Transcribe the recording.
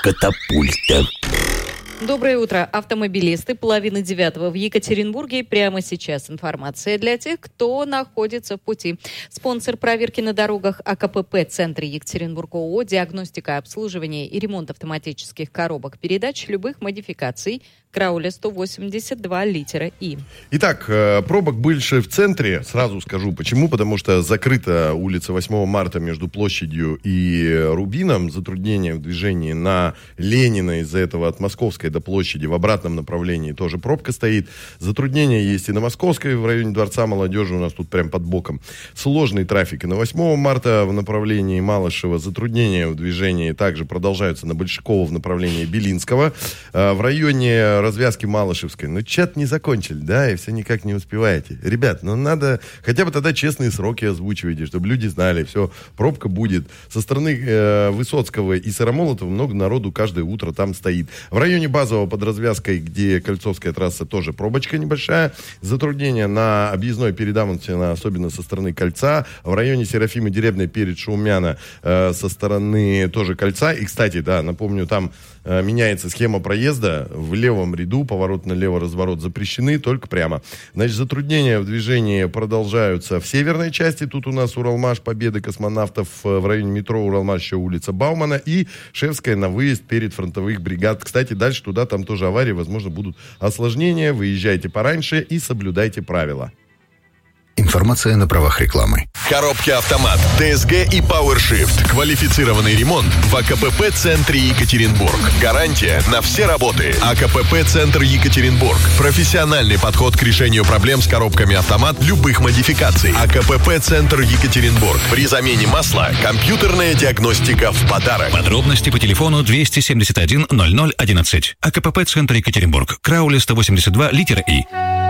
катапульта. Доброе утро, автомобилисты. 8:30 в Екатеринбурге. Прямо сейчас информация для тех, кто находится в пути. Спонсор проверки на дорогах АКПП «Центр Екатеринбург» ООО, диагностика, обслуживание и ремонт автоматических коробок передач любых модификаций. Крауля 182 литера И. Итак, пробок больше в центре. Сразу скажу почему. Потому что закрыта улица 8 марта между площадью и Рубином. Затруднение в движении на Ленина из-за этого от Московской до площади в обратном направлении тоже пробка стоит. Затруднения есть и на Московской, в районе Дворца молодежи у нас тут прям под боком. Сложный трафик и на 8 марта в направлении Малышева. Затруднения в движении также продолжаются на Большакова в направлении Белинского. В районе развязки Малышевской. Ну, чат не закончили, да, и все никак не успеваете. Ребят, ну надо хотя бы тогда честные сроки озвучивайте, чтобы люди знали, все, пробка будет. Со стороны Высоцкого и Сыромолотова много народу каждое утро там стоит. В районе Базового под развязкой, где Кольцовская трасса, тоже пробочка небольшая. Затруднения на объездной перед Амунтино, особенно со стороны Кольца. В районе Серафимы Деревной перед Шаумяна со стороны тоже Кольца. И, кстати, да, напомню, там меняется схема проезда. В левом ряду поворот налево, разворот запрещены, только прямо. Значит, затруднения в движении продолжаются в северной части. Тут у нас Уралмаш, Победы, Космонавтов, в районе метро Уралмаш, еще улица Баумана и Шевская на выезд перед фронтовых бригад. Кстати, дальше туда, там тоже аварии, возможно, будут осложнения. Выезжайте пораньше и соблюдайте правила. Информация на правах рекламы. Коробки «Автомат», ТСГ и PowerShift. Квалифицированный ремонт в АКПП «Центре Екатеринбург». Гарантия на все работы. АКПП «Центр Екатеринбург». Профессиональный подход к решению проблем с коробками «Автомат» любых модификаций. АКПП «Центр Екатеринбург». При замене масла компьютерная диагностика в подарок. Подробности по телефону 271 0011. АКПП «Центр Екатеринбург». Крауля 182 литера И.